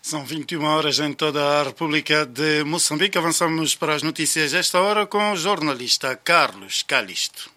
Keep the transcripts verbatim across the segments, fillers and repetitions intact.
São vinte e uma horas em toda a República de Moçambique. Avançamos para as notícias esta hora com o jornalista Carlos Calisto.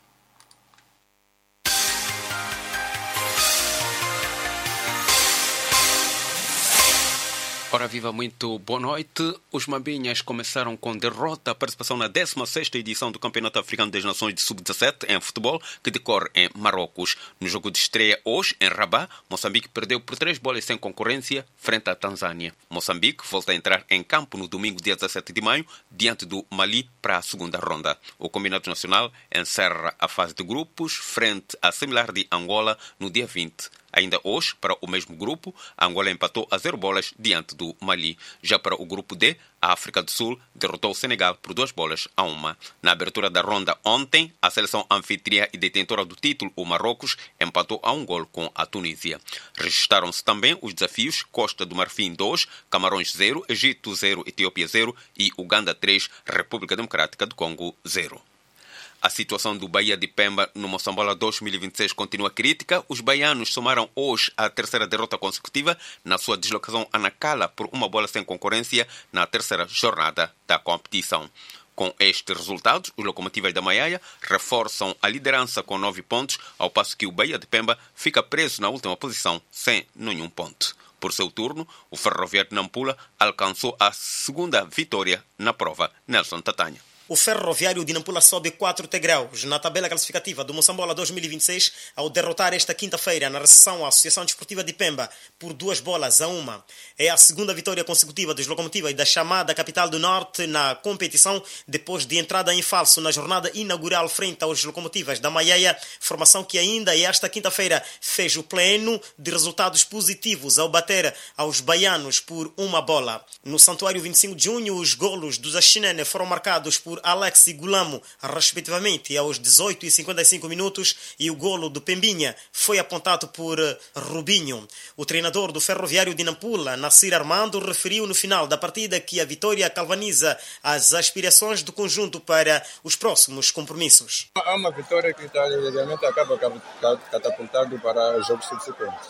Ora viva, muito boa noite. Os Mambinhas começaram com derrota a participação na décima sexta edição do Campeonato Africano das Nações de sub dezassete em futebol, que decorre em Marrocos. No jogo de estreia hoje, em Rabat, Moçambique perdeu por três bolas sem concorrência frente à Tanzânia. Moçambique volta a entrar em campo no domingo, dia dezassete de maio, diante do Mali para a segunda ronda. O Combinado Nacional encerra a fase de grupos frente à similar de Angola no dia vinte. Ainda hoje, para o mesmo grupo, a Angola empatou a zero bolas diante do Mali. Já para o grupo D, a África do Sul derrotou o Senegal por duas bolas a uma. Na abertura da ronda ontem, a seleção anfitriã e detentora do título, o Marrocos, empatou a um gol com a Tunísia. Registaram-se também os desafios Costa do Marfim dois, Camarões zero, Egito zero, Etiópia zero e Uganda três, República Democrática do Congo zero. A situação do Bahia de Pemba no Moçambola dois mil e vinte e seis continua crítica. Os baianos somaram hoje a terceira derrota consecutiva na sua deslocação a Nacala por uma bola sem concorrência na terceira jornada da competição. Com estes resultados, os Locomotivas da Maiaia reforçam a liderança com nove pontos, ao passo que o Bahia de Pemba fica preso na última posição sem nenhum ponto. Por seu turno, o Ferroviário de Nampula alcançou a segunda vitória na prova. Nelson Tatanha. O Ferroviário de Nampula sobe quatro degraus na tabela classificativa do Moçambola dois mil e vinte e seis ao derrotar esta quinta-feira na recepção à Associação Desportiva de Pemba por duas bolas a uma. É a segunda vitória consecutiva dos Locomotivas da chamada Capital do Norte na competição, depois de entrada em falso na jornada inaugural frente aos Locomotivas da Maiaia, formação que ainda esta quinta-feira fez o pleno de resultados positivos ao bater aos baianos por uma bola. No Santuário vinte e cinco de junho, os golos dos Axinene foram marcados por Alex e Gulamo, respectivamente aos dezoito e cinquenta e cinco minutos, e o golo do Pembinha foi apontado por Rubinho. O treinador do Ferroviário de Nampula, Nassir Armando, referiu no final da partida que a vitória calvaniza as aspirações do conjunto para os próximos compromissos. Há uma vitória que realmente acaba catapultando para os jogos subsequentes.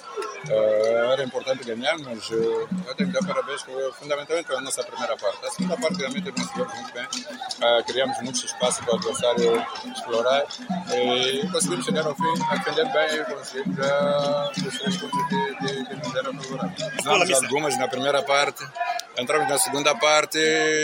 Uh, era importante ganhar, mas uh, eu tenho que dar parabéns fundamentalmente para a nossa primeira parte. A segunda parte realmente nós fizemos muito bem. Uh, criamos muito espaço para o adversário explorar e conseguimos chegar ao fim, a defender bem e conseguimos já os três pontos de, de, de nos deram favorável. Fizemos algumas na primeira parte, entramos na segunda parte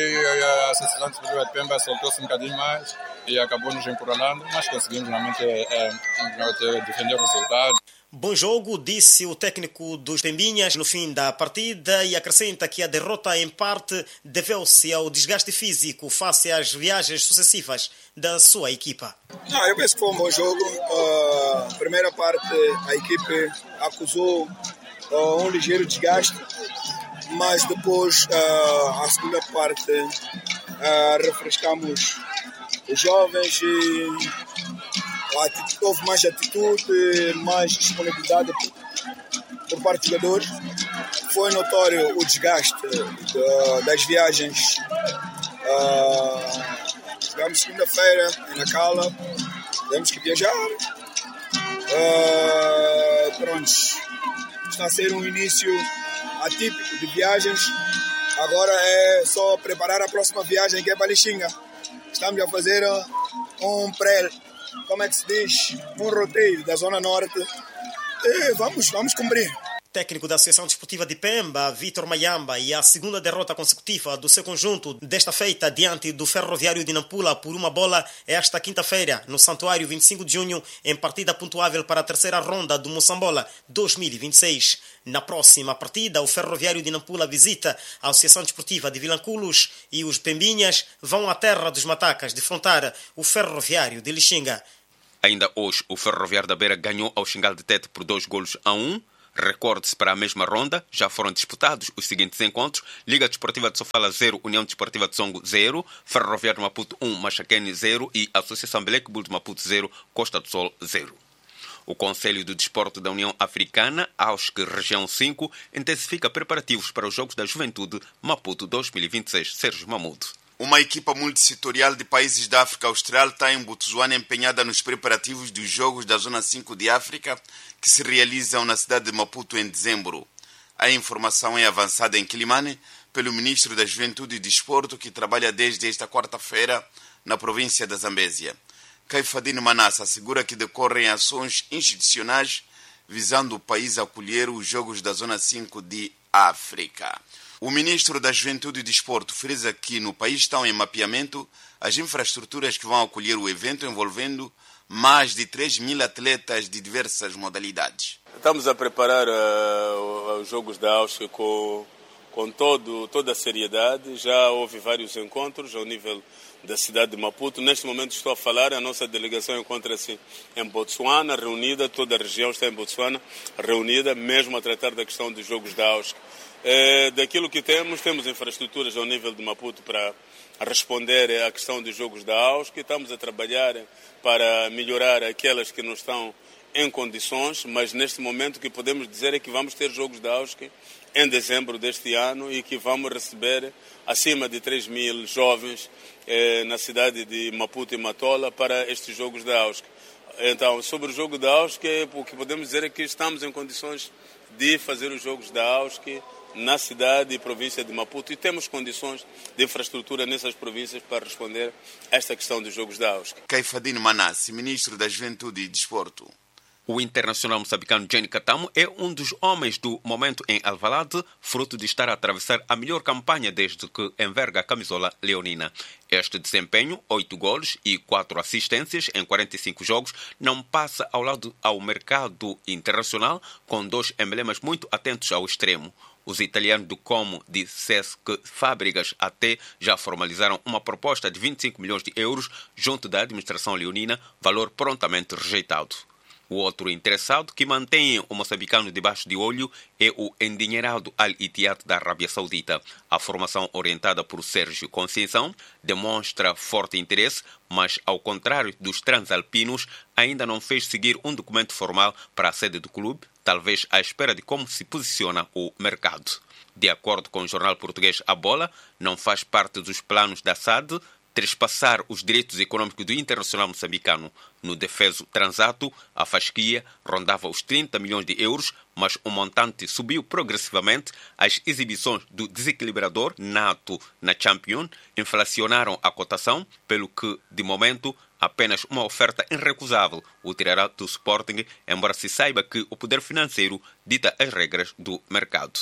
e a Associação Desportiva de Pemba soltou-se um bocadinho mais e acabou nos encurralando, mas conseguimos realmente é, é, defender o resultado. Bom jogo, disse o técnico dos Pembinhas no fim da partida, e acrescenta que a derrota em parte deveu-se ao desgaste físico face às viagens sucessivas da sua equipa. Não, eu penso que foi um bom jogo. A uh, primeira parte a equipe acusou uh, um ligeiro desgaste, mas depois uh, a segunda parte uh, refrescamos os jovens e houve mais atitude, mais disponibilidade por parte dos jogadores. Foi notório o desgaste de, das viagens. Uh, chegamos segunda-feira em Nacala, temos que viajar. Uh, pronto, está a ser um início atípico de viagens. Agora é só preparar a próxima viagem, que é para Lixinga. Estamos a fazer um pré como é que se diz, um roteiro da Zona Norte. E vamos, vamos cumprir. Técnico da Associação Desportiva de Pemba, Vítor Mayamba, e a segunda derrota consecutiva do seu conjunto desta feita diante do Ferroviário de Nampula por uma bola esta quinta-feira no Santuário vinte e cinco de junho, em partida pontuável para a terceira ronda do Moçambola dois mil e vinte e seis. Na próxima partida, o Ferroviário de Nampula visita a Associação Desportiva de Vilanculos e os Pembinhas vão à terra dos Matacas defrontar o Ferroviário de Lixinga. Ainda hoje, o Ferroviário da Beira ganhou ao Xingal de Tete por dois golos a um. Recorde-se para a mesma ronda, já foram disputados os seguintes encontros: Liga Desportiva de Sofala zero, União Desportiva de Songo zero, Ferroviário de Maputo um, Machaquene zero e Associação Belec Bull de Maputo zero, Costa do Sol zero. O Conselho do Desporto da União Africana, AUSC Região cinco, intensifica preparativos para os Jogos da Juventude Maputo dois mil e vinte e seis. Sérgio Mamudo. Uma equipa multissetorial de países da África Austral está em Botsuana empenhada nos preparativos dos Jogos da Zona cinco de África, que se realizam na cidade de Maputo em dezembro. A informação é avançada em Quilimane pelo ministro da Juventude e Desporto, que trabalha desde esta quarta-feira na província da Zambésia. Caifadine Manassa assegura que decorrem ações institucionais visando o país acolher os Jogos da Zona cinco de África. O ministro da Juventude e Desporto frisa que no país estão em mapeamento as infraestruturas que vão acolher o evento, envolvendo mais de três mil atletas de diversas modalidades. Estamos a preparar uh, os Jogos da Áustria com, com todo, toda a seriedade. Já houve vários encontros ao nível da cidade de Maputo. Neste momento estou a falar, a nossa delegação encontra-se em Botsuana, reunida, toda a região está em Botsuana, reunida, mesmo a tratar da questão dos Jogos da Áustria. É, daquilo que temos, temos infraestruturas ao nível de Maputo para responder à questão dos Jogos da Áustria. Estamos a trabalhar para melhorar aquelas que não estão em condições, mas neste momento o que podemos dizer é que vamos ter Jogos da Áustria em dezembro deste ano e que vamos receber acima de três mil jovens eh, na cidade de Maputo e Matola para estes Jogos da Áustria. Então, sobre o Jogo da Áustria, o que podemos dizer é que estamos em condições de fazer os Jogos da Áustria na cidade e província de Maputo e temos condições de infraestrutura nessas províncias para responder a esta questão dos Jogos da Áustria. Caifadine Manassa, ministro da Juventude e Desporto. O internacional moçambicano Jenny Katamo é um dos homens do momento em Alvalade, fruto de estar a atravessar a melhor campanha desde que enverga a camisola leonina. Este desempenho, oito golos e quatro assistências em quarenta e cinco jogos, não passa ao lado ao mercado internacional, com dois emblemas muito atentos ao extremo. Os italianos do Como de Cesc Fábricas até já formalizaram uma proposta de vinte e cinco milhões de euros junto da administração leonina, valor prontamente rejeitado. O outro interessado, que mantém o moçambicano debaixo de olho, é o endinheirado Al-Ittihad da Arábia Saudita. A formação orientada por Sérgio Conceição demonstra forte interesse, mas, ao contrário dos transalpinos, ainda não fez seguir um documento formal para a sede do clube, talvez à espera de como se posiciona o mercado. De acordo com o jornal português A Bola, não faz parte dos planos da S A D trespassar os direitos econômicos do internacional moçambicano. No defeso transato, a fasquia rondava os trinta milhões de euros, mas o montante subiu progressivamente. As exibições do desequilibrador nato na Champions inflacionaram a cotação, pelo que, de momento, apenas uma oferta irrecusável o tirará do Sporting, embora se saiba que o poder financeiro dita as regras do mercado.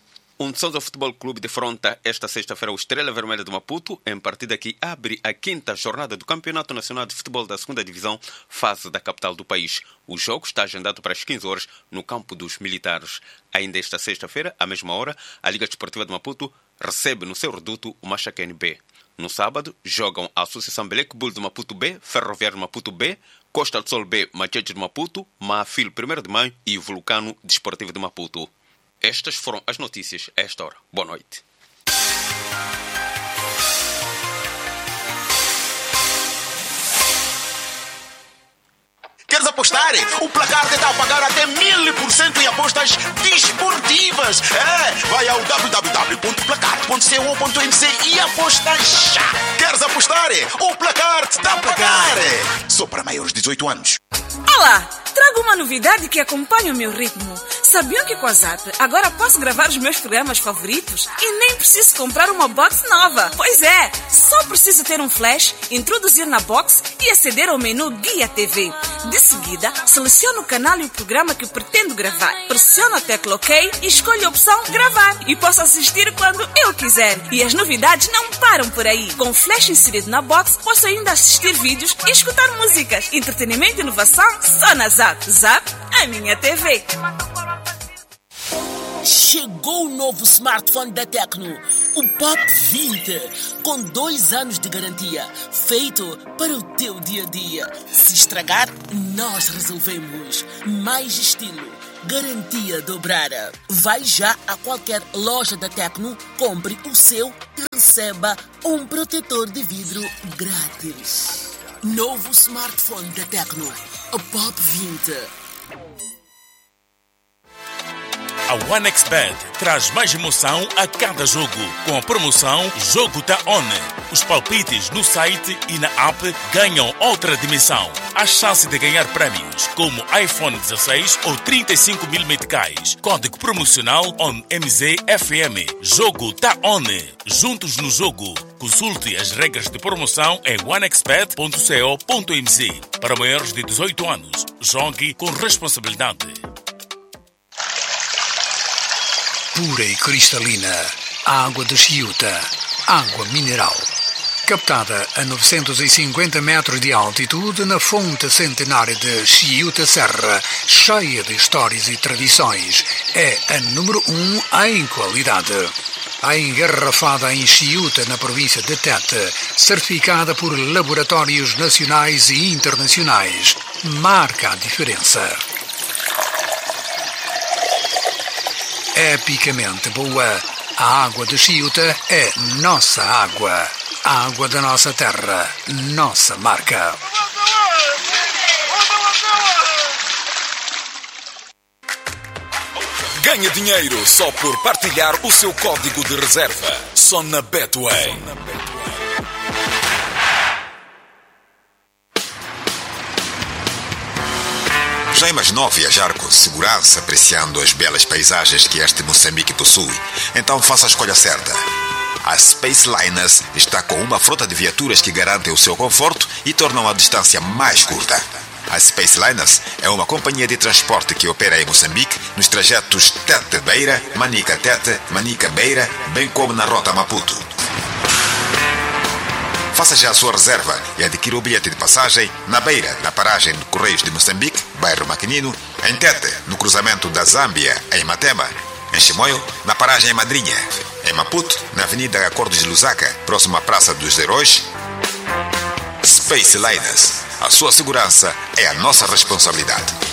O Sousa Futebol Clube defronta esta sexta-feira o Estrela Vermelha de Maputo, em partida que abre a quinta jornada do Campeonato Nacional de Futebol da segunda Divisão, fase da capital do país. O jogo está agendado para as quinze horas no campo dos Militares. Ainda esta sexta-feira, à mesma hora, a Liga Desportiva de Maputo recebe no seu reduto o Machacane B. No sábado, jogam a Associação Belec Bull de Maputo B, Ferroviário de Maputo B, Costa do Sol B, Machete de Maputo, Maafil primeiro de Maio e Vulcano Desportivo de Maputo. Estas foram as notícias a esta hora. Boa noite. Queres apostar? O Placar te dá a pagar até mil por cento em apostas desportivas. É, vai ao w w w ponto placar ponto co ponto m c e aposta já. Queres apostar? O Placar te dá a pagar. Só para maiores de dezoito anos. Olá, trago uma novidade que acompanha o meu ritmo. Sabiam que com a Zap agora posso gravar os meus programas favoritos e nem preciso comprar uma box nova? Pois é, só preciso ter um flash, introduzir na box e aceder ao menu Guia T V. De seguida, seleciono o canal e o programa que pretendo gravar. Pressiono a tecla OK e escolho a opção Gravar e posso assistir quando eu quiser. E as novidades não param por aí. Com o flash inserido na box, posso ainda assistir vídeos e escutar músicas. Entretenimento e inovação só na Zap. Zap, a minha T V. Chegou o novo smartphone da Tecno, o Pop vinte, com dois anos de garantia, feito para o teu dia a dia. Se estragar, nós resolvemos. Mais estilo, garantia dobrada. Vai já a qualquer loja da Tecno, compre o seu e receba um protetor de vidro grátis. Novo smartphone da Tecno, o Pop vinte. A OneXBet traz mais emoção a cada jogo, com a promoção Jogo Tá On. Os palpites no site e na app ganham outra dimensão. Há chance de ganhar prémios, como iPhone dezasseis ou trinta e cinco mil meticais. Código promocional ONMZFM. Jogo Tá On. Juntos no jogo. Consulte as regras de promoção em onexbet ponto co ponto m z. Para maiores de dezoito anos, jogue com responsabilidade. Pura e cristalina, água de Chiuta, água mineral. Captada a novecentos e cinquenta metros de altitude na fonte centenária de Chiuta Serra, cheia de histórias e tradições, é a número um em qualidade. A engarrafada em Chiuta, na província de Tete, certificada por laboratórios nacionais e internacionais, marca a diferença. Epicamente boa, a água de Chiuta é nossa água. A água da nossa terra, nossa marca. Ganhe dinheiro só por partilhar o seu código de reserva. Só na Betway. Já imaginou viajar com segurança, apreciando as belas paisagens que este Moçambique possui? Então faça a escolha certa. A Space Liners está com uma frota de viaturas que garantem o seu conforto e tornam a distância mais curta. A Space Liners é uma companhia de transporte que opera em Moçambique nos trajetos Tete-Beira, Manica-Tete, Manica-Beira, bem como na rota Maputo. Faça já a sua reserva e adquira o bilhete de passagem na Beira, na paragem de Correios de Moçambique, bairro Maquinino, em Tete, no cruzamento da Zâmbia, em Matema, em Chimoio, na paragem em Madrinha, em Maputo, na Avenida Acordos de Lusaka, próximo à Praça dos Heróis. Space Liners. A sua segurança é a nossa responsabilidade.